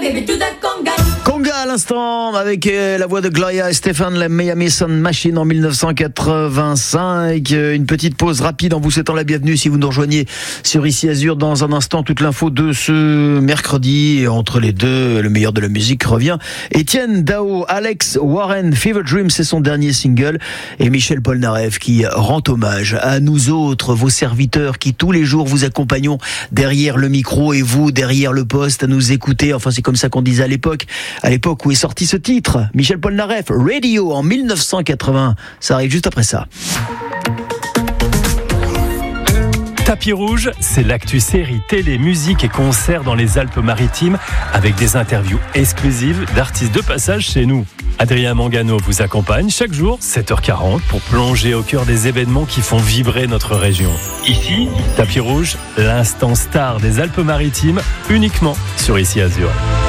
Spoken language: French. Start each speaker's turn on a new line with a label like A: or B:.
A: Conga à l'instant avec la voix de Gloria Estefan, la Miami Sound Machine en 1985. Une petite pause rapide en vous souhaitant la bienvenue si vous nous rejoignez sur Ici Azur. Dans un instant, toute l'info de ce mercredi. Et entre les deux, le meilleur de la musique revient. Étienne Dao, Alex Warren, Fever Dream, c'est son dernier single. Et Michel Polnareff qui rend hommage à nous autres, vos serviteurs qui tous les jours vous accompagnons derrière le micro et vous derrière le poste à nous écouter. Enfin, c'est comme ça qu'on disait à l'époque où est sorti ce titre. Michel Polnareff, Radio en 1980. Ça arrive juste après ça.
B: Tapis rouge, c'est l'actu série, télé, musique et concerts dans les Alpes-Maritimes avec des interviews exclusives d'artistes de passage chez nous. Adrien Mangano vous accompagne chaque jour, 7h40, pour plonger au cœur des événements qui font vibrer notre région. Ici, Tapis rouge, l'instant star des Alpes-Maritimes, uniquement sur Ici Azur.